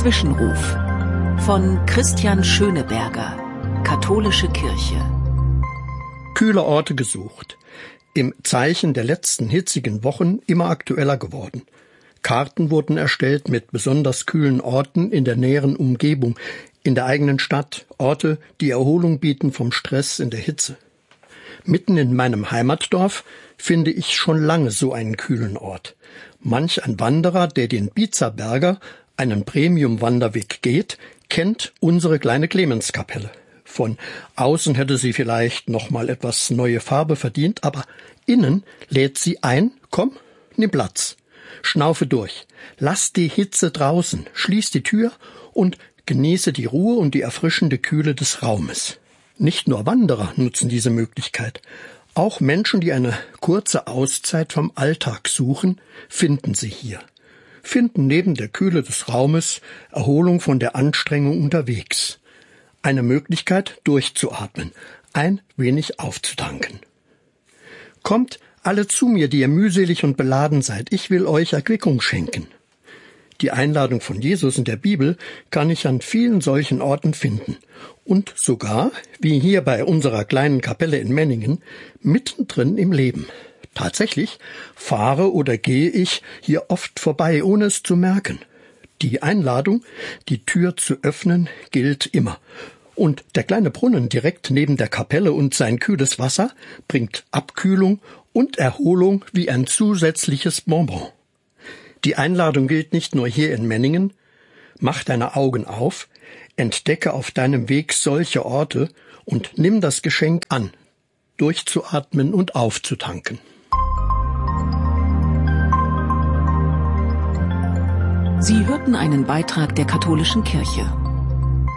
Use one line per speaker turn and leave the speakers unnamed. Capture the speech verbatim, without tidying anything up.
Zwischenruf von Christian Schöneberger, Katholische Kirche.
Kühle Orte gesucht. Im Zeichen der letzten hitzigen Wochen immer aktueller geworden. Karten wurden erstellt mit besonders kühlen Orten in der näheren Umgebung, in der eigenen Stadt, Orte, die Erholung bieten vom Stress in der Hitze. Mitten in meinem Heimatdorf finde ich schon lange so einen kühlen Ort. Manch ein Wanderer, der den Bizerberger, einen Premium-Wanderweg geht, kennt unsere kleine Clemenskapelle. Von außen hätte sie vielleicht noch mal etwas neue Farbe verdient, aber innen lädt sie ein, komm, nimm Platz, schnaufe durch, lass die Hitze draußen, schließ die Tür und genieße die Ruhe und die erfrischende Kühle des Raumes. Nicht nur Wanderer nutzen diese Möglichkeit. Auch Menschen, die eine kurze Auszeit vom Alltag suchen, finden sie hier. Finden neben der Kühle des Raumes Erholung von der Anstrengung unterwegs. Eine Möglichkeit, durchzuatmen, ein wenig aufzutanken. Kommt alle zu mir, die ihr mühselig und beladen seid. Ich will euch Erquickung schenken. Die Einladung von Jesus in der Bibel kann ich an vielen solchen Orten finden. Und sogar, wie hier bei unserer kleinen Kapelle in Menningen, mittendrin im Leben. Tatsächlich fahre oder gehe ich hier oft vorbei, ohne es zu merken. Die Einladung, die Tür zu öffnen, gilt immer. Und der kleine Brunnen direkt neben der Kapelle und sein kühles Wasser bringt Abkühlung und Erholung wie ein zusätzliches Bonbon. Die Einladung gilt nicht nur hier in Menningen. Mach deine Augen auf, entdecke auf deinem Weg solche Orte und nimm das Geschenk an, durchzuatmen und aufzutanken.
Sie hörten einen Beitrag der Katholischen Kirche.